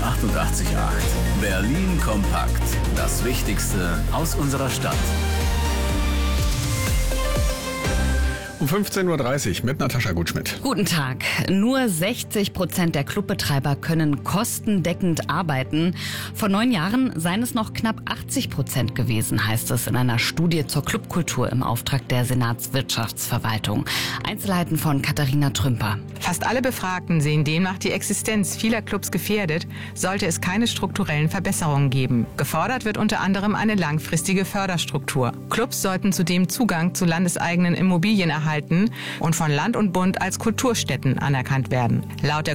88.8. Berlin kompakt. Das Wichtigste aus unserer Stadt. Um 15.30 Uhr mit Natascha Gutschmidt. Guten Tag. Nur 60% der Clubbetreiber können kostendeckend arbeiten. Vor 9 Jahren seien es noch knapp 80% gewesen, heißt es in einer Studie zur Clubkultur im Auftrag der Senatswirtschaftsverwaltung. Einzelheiten von Katharina Trümper. Fast alle Befragten sehen demnach die Existenz vieler Clubs gefährdet, sollte es keine strukturellen Verbesserungen geben. Gefordert wird unter anderem eine langfristige Förderstruktur. Clubs sollten zudem Zugang zu landeseigenen Immobilien erhalten und von Land und Bund als Kulturstätten anerkannt werden. Laut der